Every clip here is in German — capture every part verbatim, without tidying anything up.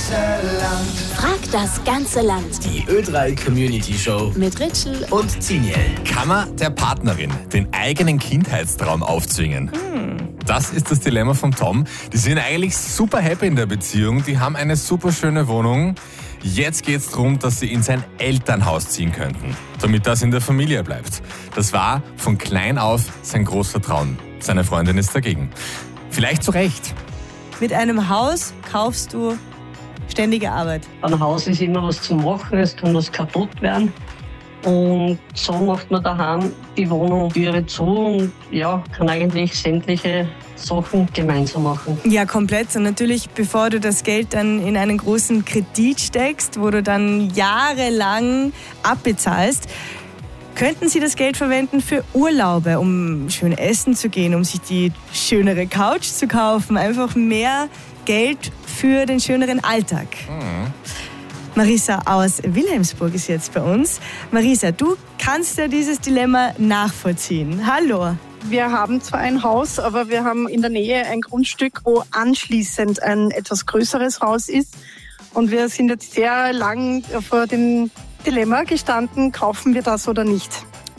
Frag das ganze Land. Die Ö drei Community Show Mit Ritschl und Ziniel. Kann man der Partnerin den eigenen Kindheitstraum aufzwingen? Hm. Das ist das Dilemma von Tom. Die sind eigentlich super happy in der Beziehung. Die haben eine super schöne Wohnung. Jetzt geht es darum, dass sie in sein Elternhaus ziehen könnten, damit das in der Familie bleibt. Das war von klein auf sein großer Traum. Seine Freundin ist dagegen. Vielleicht zu Recht. Mit einem Haus kaufst du ständige Arbeit. Ein Haus ist immer was zu machen, es kann was kaputt werden. Und so macht man daheim die Wohnung Türe zu und ja, kann eigentlich sämtliche Sachen gemeinsam machen. Ja, komplett. Und natürlich, bevor du das Geld dann in einen großen Kredit steckst, wo du dann jahrelang abbezahlst, könnten Sie das Geld verwenden für Urlaube, um schön essen zu gehen, um sich die schönere Couch zu kaufen, einfach mehr Geld für den schöneren Alltag. Mhm. Marisa aus Wilhelmsburg ist jetzt bei uns. Marisa, du kannst ja dieses Dilemma nachvollziehen. Hallo. Wir haben zwar ein Haus, aber wir haben in der Nähe ein Grundstück, wo anschließend ein etwas größeres Haus ist. Und wir sind jetzt sehr lang vor dem Dilemma gestanden, kaufen wir das oder nicht.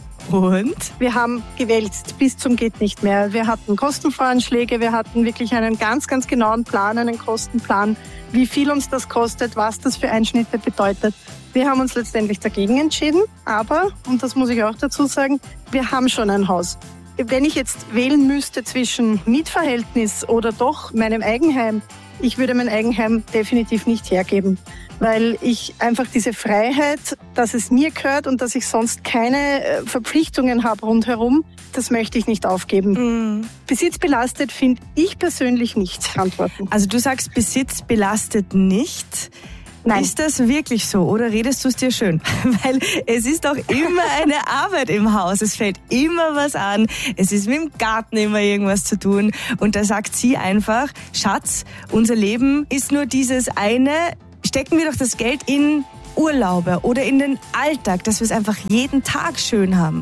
Und? Wir haben gewälzt bis zum geht nicht mehr. Wir hatten Kostenvoranschläge, wir hatten wirklich einen ganz, ganz genauen Plan, einen Kostenplan, wie viel uns das kostet, was das für Einschnitte bedeutet. Wir haben uns letztendlich dagegen entschieden, aber, und das muss ich auch dazu sagen, wir haben schon ein Haus. Wenn ich jetzt wählen müsste zwischen Mietverhältnis oder doch meinem Eigenheim, ich würde mein Eigenheim definitiv nicht hergeben, weil ich einfach diese Freiheit, dass es mir gehört und dass ich sonst keine Verpflichtungen habe rundherum, das möchte ich nicht aufgeben. Mhm. Besitz belastet finde ich persönlich nicht antworten. Also du sagst, Besitz belastet nicht. Nein. Ist das wirklich so oder redest du es dir schön? Weil es ist doch immer eine Arbeit im Haus. Es fällt immer was an. Es ist mit dem Garten immer irgendwas zu tun. Und da sagt sie einfach, Schatz, unser Leben ist nur dieses eine. Stecken wir doch das Geld in Urlaube oder in den Alltag, dass wir es einfach jeden Tag schön haben.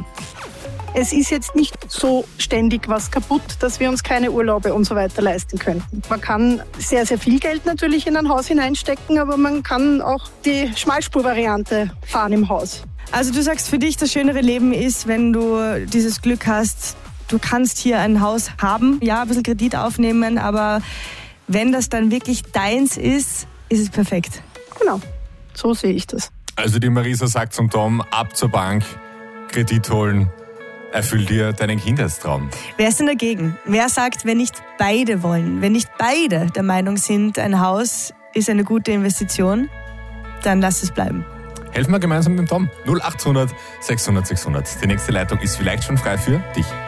Es ist jetzt nicht so ständig was kaputt, dass wir uns keine Urlaube und so weiter leisten könnten. Man kann sehr, sehr viel Geld natürlich in ein Haus hineinstecken, aber man kann auch die Schmalspurvariante fahren im Haus. Also du sagst, für dich das schönere Leben ist, wenn du dieses Glück hast, du kannst hier ein Haus haben, ja, ein bisschen Kredit aufnehmen, aber wenn das dann wirklich deins ist, ist es perfekt. Genau, so sehe ich das. Also die Marisa sagt zum Tom, ab zur Bank, Kredit holen, erfüll dir deinen Kindheitstraum. Wer ist denn dagegen? Wer sagt, wenn nicht beide wollen, wenn nicht beide der Meinung sind, ein Haus ist eine gute Investition, dann lass es bleiben. Helfen wir gemeinsam dem Tom. null acht hundert sechshundert sechshundert. Die nächste Leitung ist vielleicht schon frei für dich.